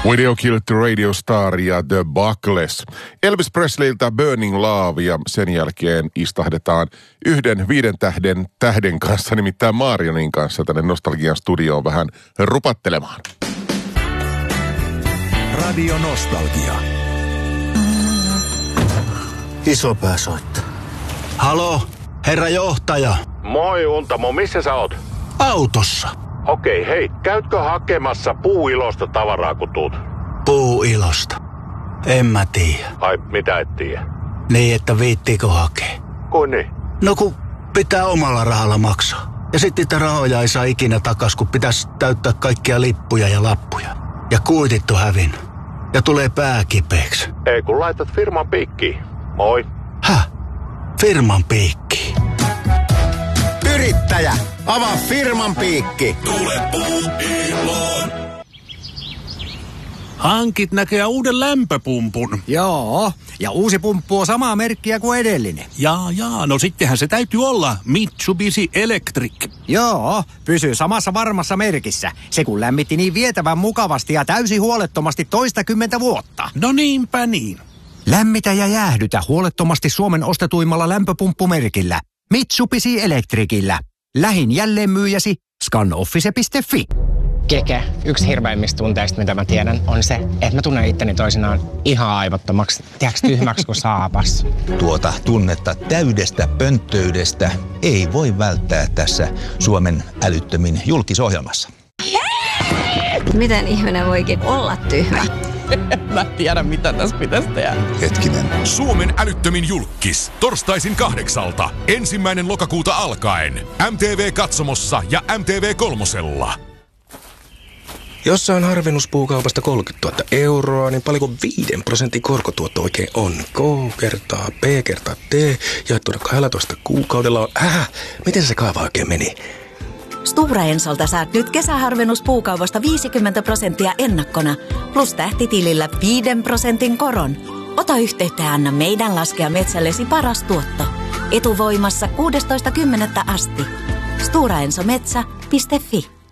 Video Killed the Radio Star ja The Buckles. Elvis Presleyltä Burning Love ja sen jälkeen istahdetaan yhden 5 tähden kanssa, nimittäin Marionin kanssa tänne Nostalgian studioon vähän rupattelemaan. Radio Nostalgia. Isopää soittaa. Halo, herra johtaja. Moi Untamo, missä sä oot? Autossa. Okei, hei, käytkö hakemassa Puuilosta tavaraa kun tuut? Puuilosta? En mä tiedä. Ai, mitä et tiedä? Niin, että viittiikö hakea? Kuin niin? No kun pitää omalla rahalla maksaa. Ja sitten niitä rahoja ei saa ikinä takas, kun pitäisi täyttää kaikkia lippuja ja lappuja. Ja kuitit on hävinnyt. Ja tulee pää kipeäksi. Ei kun laitat firman piikkiin. Moi. Häh? Firman piikkiin? Yrittäjä, avaa firman piikki. Tule Puuiloon. Hankit näköjään uuden lämpöpumpun. Joo, ja uusi pumppu on samaa merkkiä kuin edellinen. Jaa, no sittenhän se täytyy olla Mitsubishi Electric. Joo, pysyy samassa varmassa merkissä. Se kun lämmitti niin vietävän mukavasti ja täysin huolettomasti 20 vuotta. No niinpä niin. Lämmitä ja jäähdytä huolettomasti Suomen ostetuimmalla lämpöpumppumerkillä. Mitsubishi Electricillä. Lähin jälleenmyyjäsi scanoffice.fi. Keke, yksi hirveimmistä tunteista, mitä mä tiedän, on se, että mä tunnen itteni toisinaan ihan aivottomaksi, tiedätkö, tyhmäksi kuin saapas. Tuota tunnetta täydestä pönttöydestä ei voi välttää tässä Suomen älyttömin julkisohjelmassa. Miten ihminen voikin olla tyhmä? Mä tiedä, mitä tässä pitäisi tehdä. Hetkinen. Suomen älyttömin julkkis. Torstaisin 8. 1. lokakuuta alkaen. MTV-katsomossa ja MTV3. Jos saan harvennuspuukaupasta 30 000 euroa, niin paljonko 5% korkotuotto oikein on? K kertaa B kertaa T jaettuna 12 kuukaudella on... Miten se kaava oikein meni? Stora Ensolta saat nyt kesäharvennuspuukaupasta 50% ennakkona, plus tähtitilillä 5% koron. Ota yhteyttä ja anna meidän laskea metsällesi paras tuotto. Etuvoimassa 16.10. asti. storaensometsä.fi